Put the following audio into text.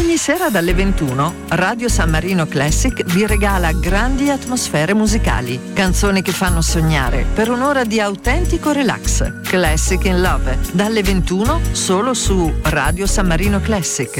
Ogni sera dalle 21 Radio San Marino Classic vi regala grandi atmosfere musicali, canzoni che fanno sognare per un'ora di autentico relax. Classic in Love, dalle 21 solo su Radio San Marino Classic.